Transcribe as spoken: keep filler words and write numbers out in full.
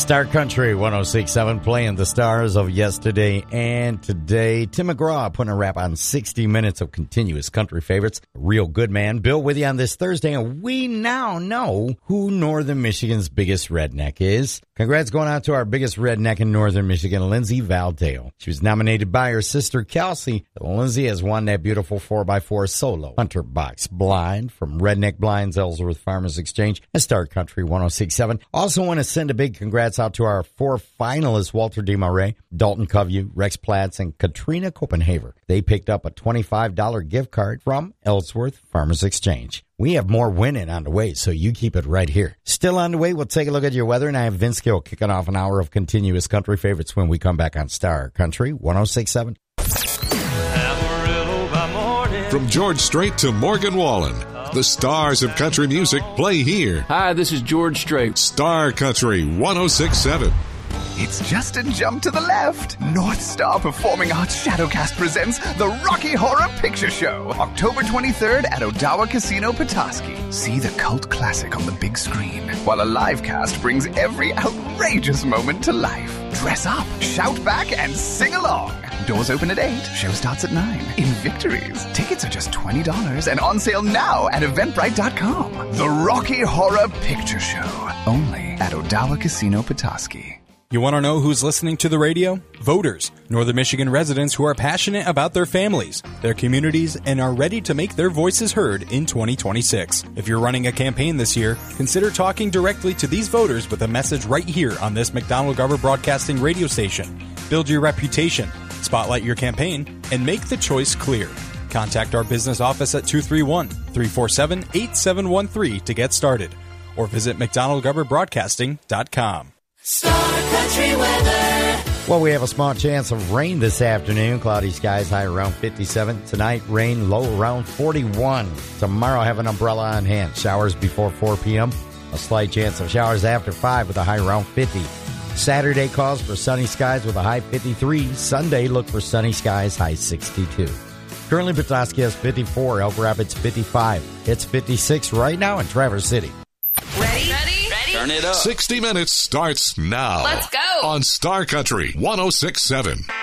Star Country one oh six point seven playing the stars of yesterday and today. Tim McGraw putting a wrap on sixty minutes of continuous country favorites. A real good man. Bill with you on this Thursday, and we now know who Northern Michigan's biggest redneck is. Congrats going out to our biggest redneck in Northern Michigan, Lindsay Valdale. She was nominated by her sister Kelsey. Lindsay has won that beautiful four by four solo Hunter Box blind from Redneck Blinds, Ellsworth Farmers Exchange, and Star Country one oh six point seven. Also want to send a big congrats out to our four finalists, Walter DeMarais, Dalton Covey, Rex Platts, and Katrina Copenhaver. They picked up a twenty-five dollars gift card from Ellsworth Farmers Exchange. We have more winning on the way, so you keep it right here. Still on the way, we'll take a look at your weather, and I have Vince Gill kicking off an hour of continuous country favorites when we come back on Star Country one oh six point seven. From George Strait to Morgan Wallen, the stars of country music play here. Hi, this is George Strait. Star Country one oh six point seven. It's just a jump to the left. North Star Performing Arts Shadowcast presents the Rocky Horror Picture Show. October twenty-third at Odawa Casino, Petoskey. See the cult classic on the big screen, while a live cast brings every outrageous moment to life. Dress up, shout back, and sing along. Doors open at eight. Show starts at nine. In Victories. Tickets are just twenty dollars and on sale now at eventbrite dot com. The Rocky Horror Picture Show. Only at Odawa Casino, Petoskey. You want to know who's listening to the radio? Voters, Northern Michigan residents who are passionate about their families, their communities, and are ready to make their voices heard in twenty twenty-six. If you're running a campaign this year, consider talking directly to these voters with a message right here on this McDonald-Garber Broadcasting radio station. Build your reputation, spotlight your campaign, and make the choice clear. Contact our business office at two three one, three four seven, eight seven one three to get started, or visit mcdonald garber broadcasting dot com. Star Country weather. Well, we have a small chance of rain this afternoon. Cloudy skies, high around fifty-seven. Tonight, rain, low around forty-one. Tomorrow, have an umbrella on hand. Showers before four p.m. A slight chance of showers after five with a high around fifty. Saturday calls for sunny skies with a high fifty-three. Sunday, look for sunny skies, high sixty-two. Currently, Petoskey has fifty-four. Elk Rapids, fifty-five. It's fifty-six right now in Traverse City. Ready? Ready? Ready? Turn it up. sixty minutes starts now. Let's go. On Star Country one oh six point seven.